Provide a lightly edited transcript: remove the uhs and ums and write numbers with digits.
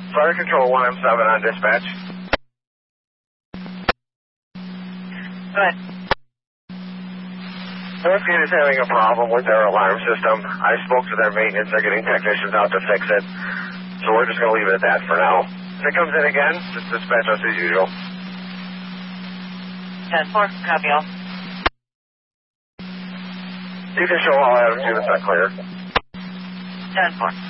Fire Control 1M7 on dispatch. Go ahead. Northgate is having a problem with their alarm system. I spoke to their maintenance. They're getting technicians out to fix it. So we're just going to leave it at that for now. If it comes in again, just dispatch us as usual. 10-4, copy all. You can show all Adams units are clear. 10-4.